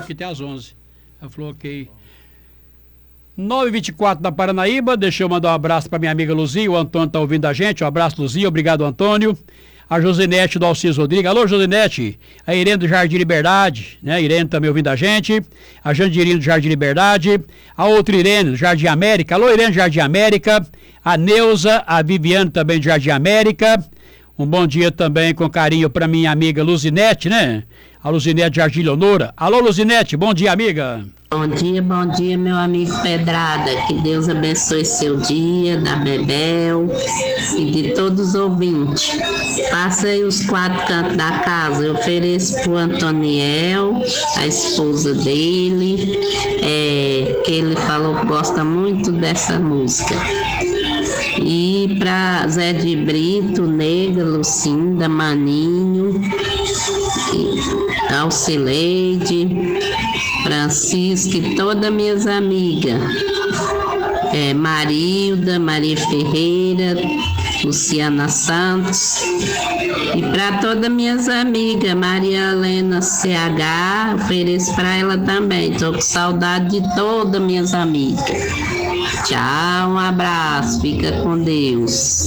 aqui até às 11. Ela falou ok. 9h24 da Paranaíba, deixa eu mandar um abraço para minha amiga Luzia, o Antônio está ouvindo a gente, um abraço Luzia, obrigado Antônio. A Josinete do Alcides Rodrigues, alô Josinete, a Irene do Jardim Liberdade, né, Irene também ouvindo a gente, a Jandirine do Jardim Liberdade, a outra Irene do Jardim América, alô Irene do Jardim América, a Neuza, a Viviane também do Jardim América, um bom dia também com carinho para minha amiga Luzinete, né, a Luzinete de Jardim Leonora, alô Luzinete, bom dia amiga. Bom dia, meu amigo Pedrada. Que Deus abençoe seu dia, da Bebel e de todos os ouvintes. Passa aí os 4 cantos da casa. Eu ofereço pro Antoniel, a esposa dele, que ele falou que gosta muito dessa música. E para Zé de Brito, Nega, Lucinda, Maninho, Alcileide, Francisco e todas minhas amigas, Marilda, Maria Ferreira, Luciana Santos, e para todas minhas amigas, Maria Helena CH, ofereço para ela também, estou com saudade de todas minhas amigas. Tchau, um abraço, fica com Deus.